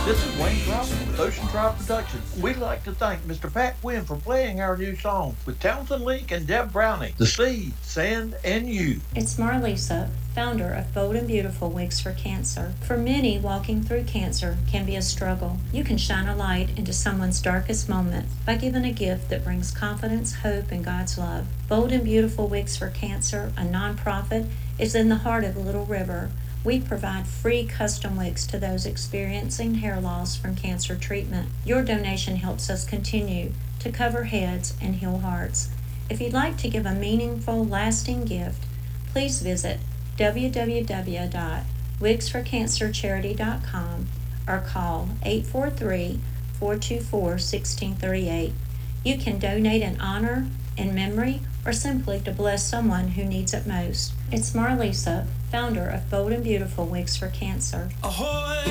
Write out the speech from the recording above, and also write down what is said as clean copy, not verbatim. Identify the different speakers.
Speaker 1: This is Wayne Robinson with Ocean Drive Productions. We'd like to thank Mr. Pat Quinn for playing our new song with Townsend Link and Deb Browning, The Sea, Sand, and You.
Speaker 2: It's Marlisa, founder of Bold and Beautiful Wigs for Cancer. For many, walking through cancer can be a struggle. You can shine a light into someone's darkest moment by giving a gift that brings confidence, hope, and God's love. Bold and Beautiful Wigs for Cancer, a nonprofit, is in the heart of Little River. We provide free custom wigs to those experiencing hair loss from cancer treatment. Your donation helps us continue to cover heads and heal hearts. If you'd like to give a meaningful, lasting gift, please visit www.wigsforcancercharity.com or call 843-424-1638. You can donate in honor, in memory, or simply to bless someone who needs it most. It's Marlisa, founder of Bold and Beautiful Wigs for Cancer.
Speaker 3: Ahoy!